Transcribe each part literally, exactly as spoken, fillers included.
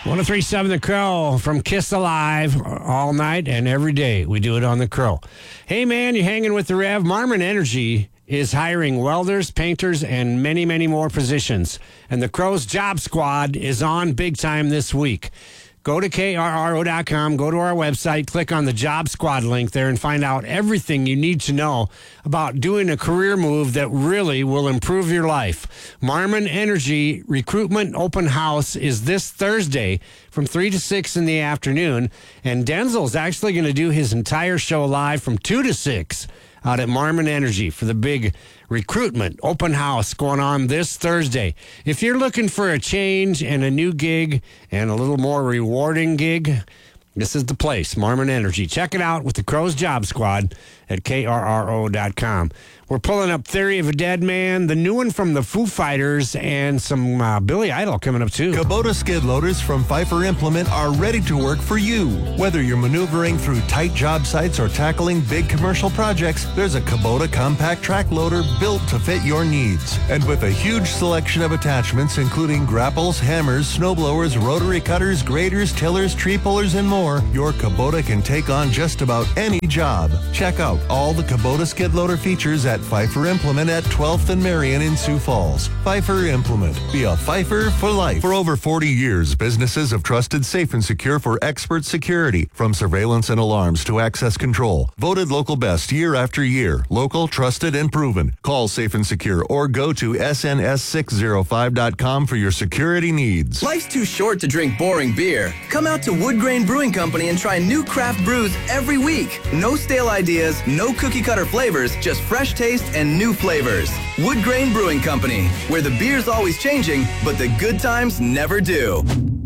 one oh three point seven The Crow from Kiss Alive all night and every day. We do it on The Crow. Hey, man, you're hanging with the Rev. Marmon Energy is hiring welders, painters, and many, many more positions. And The Crow's Job Squad is on big time this week. Go to K R R O dot com, go to our website, click on the Job Squad link there, and find out everything you need to know about doing a career move that really will improve your life. Marmon Energy Recruitment Open House is this Thursday from three to six in the afternoon, and Denzel's actually going to do his entire show live from two to six out at Marmon Energy for the big recruitment open house going on this Thursday. If you're looking for a change and a new gig and a little more rewarding gig, this is the place, Marmon Energy. Check it out with the Crow's Job Squad at K R R O dot com. We're pulling up Theory of a Dead Man, the new one from the Foo Fighters, and some uh, Billy Idol coming up, too. Kubota skid loaders from Pfeiffer Implement are ready to work for you. Whether you're maneuvering through tight job sites or tackling big commercial projects, there's a Kubota compact track loader built to fit your needs. And with a huge selection of attachments, including grapples, hammers, snowblowers, rotary cutters, graders, tillers, tree pullers, and more, your Kubota can take on just about any job. Check out all the Kubota skid loader features at Pfeiffer Implement at twelfth and Marion in Sioux Falls. Pfeiffer Implement. Be a Pfeiffer for life. For over forty years, businesses have trusted Safe and Secure for expert security, from surveillance and alarms to access control. Voted local best year after year. Local, trusted, and proven. Call Safe and Secure or go to S N S six oh five dot com for your security needs. Life's too short to drink boring beer. Come out to Wood Grain Brewing Company and try new craft brews every week. No stale ideas, no cookie cutter flavors, just fresh taste and new flavors. Wood Grain Brewing Company, where the beer's always changing, but the good times never do.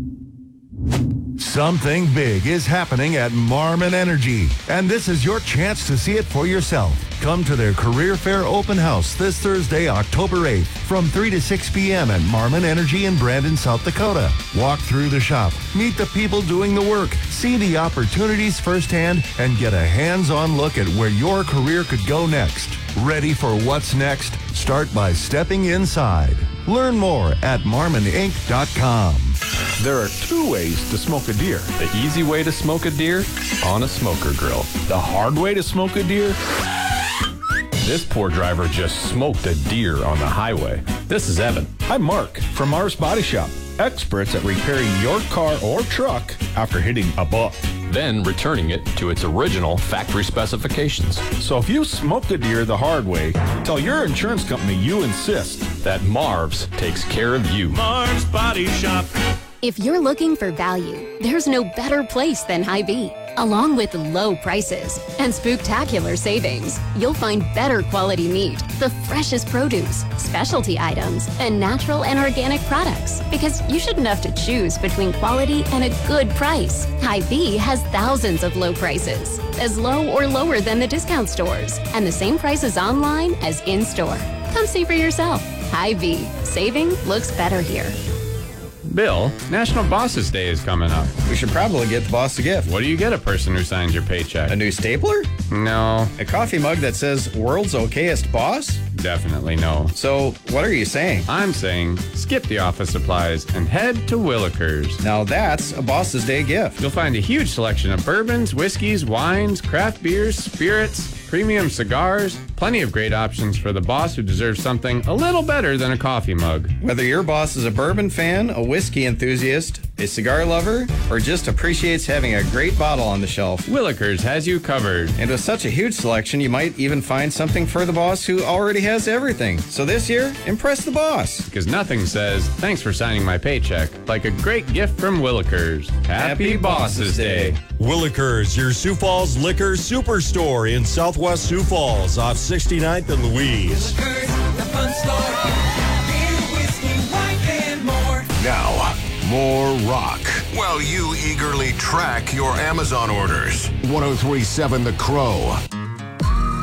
Something big is happening at Marmon Energy, and this is your chance to see it for yourself. Come to their Career Fair Open House this Thursday, October eighth, from three to six p.m. at Marmon Energy in Brandon, South Dakota. Walk through the shop, meet the people doing the work, see the opportunities firsthand, and get a hands-on look at where your career could go next. Ready for what's next? Start by stepping inside. Learn more at Marmon Inc dot com. There are two ways to smoke a deer. The easy way to smoke a deer? On a smoker grill. The hard way to smoke a deer? This poor driver just smoked a deer on the highway. This is Evan. I'm Mark from Mars Body Shop. Experts at repairing your car or truck after hitting a buck, then returning it to its original factory specifications. So if you smoked a deer the hard way, tell your insurance company you insist that Marv's takes care of you. Mars Body Shop. If you're looking for value, there's no better place than Hy-Vee. Along with low prices and spooktacular savings, you'll find better quality meat, the freshest produce, specialty items, and natural and organic products. Because you shouldn't have to choose between quality and a good price. Hy-Vee has thousands of low prices, as low or lower than the discount stores, and the same prices online as in-store. Come see for yourself. Hy-Vee. Saving looks better here. Bill, National Bosses Day is coming up. We should probably get the boss a gift. What do you get a person who signs your paycheck? A new stapler? No. A coffee mug that says World's Okayest Boss? Definitely no. So, what are you saying? I'm saying skip the office supplies and head to Willikers. Now that's a Boss's Day gift. You'll find a huge selection of bourbons, whiskeys, wines, craft beers, spirits, premium cigars, plenty of great options for the boss who deserves something a little better than a coffee mug. Whether your boss is a bourbon fan, a whiskey enthusiast, a cigar lover, or just appreciates having a great bottle on the shelf, Willikers has you covered. And with such a huge selection, you might even find something for the boss who already has everything. So this year, impress the boss. Because nothing says, thanks for signing my paycheck, like a great gift from Willikers. Happy, Happy Bosses Day. Willikers, your Sioux Falls liquor superstore in southwest Sioux Falls off sixty-ninth and Louise. Willikers, the fun store. Beer, whiskey, wine, and more. Now, more rock while you eagerly track your Amazon orders. one oh three point seven The Crow.